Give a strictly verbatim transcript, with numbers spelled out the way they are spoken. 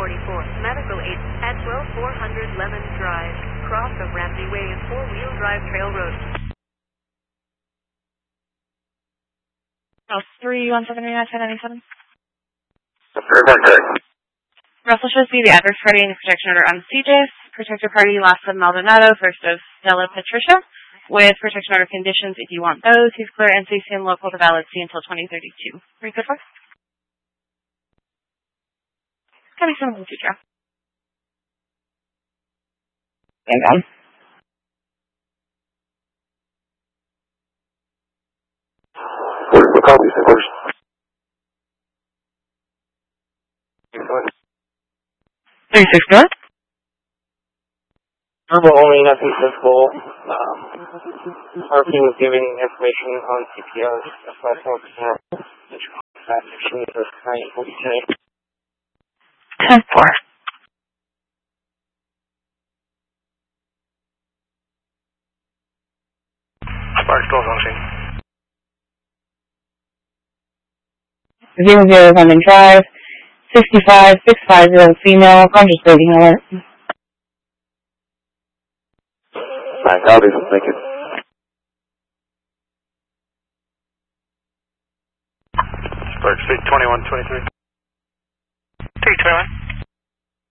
forty-four, medical aid at twelve four hundred Lemon Drive, cross of Ramsey Way and four-wheel drive trail road. House three one seven nine ten ninety-seven. Okay. Russell shows me the address party and protection order on C J S. Protector party last of Maldonado, first of Stella Patricia. With protection order conditions, if you want those, he's clear N C C and local to valid C until twenty thirty-two. Are you good for? Coming from the future. And on. What call is the first? thirty-six north. Verbal only, nothing physical. Um, our team is giving information on C P R. That's why I focus on fast action for nine forty today. ten four. Spark twelve on scene. Zero zero London Drive, sixty-five six five zero female, conscious breathing alert. My copy, thank you. Spark Street twenty-one twenty-three. three twenty-one.